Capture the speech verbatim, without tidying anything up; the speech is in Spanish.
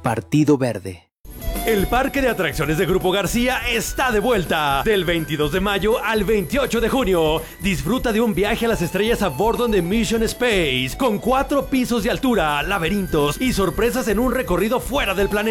Partido Verde. El parque de atracciones de Grupo García está de vuelta. Del veintidós de mayo al veintiocho de junio. Disfruta de un viaje a las estrellas a bordo de Mission Space, con cuatro pisos de altura, laberintos y sorpresas en un recorrido fuera del planeta.